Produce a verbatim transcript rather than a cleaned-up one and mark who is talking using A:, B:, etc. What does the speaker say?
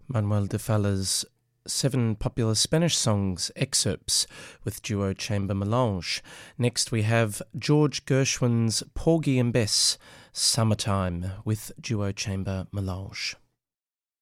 A: Manuel de Falla's seven popular Spanish songs excerpts with duo chamber melange. Next we have George Gershwin's Porgy and Bess, Summertime with duo chamber melange.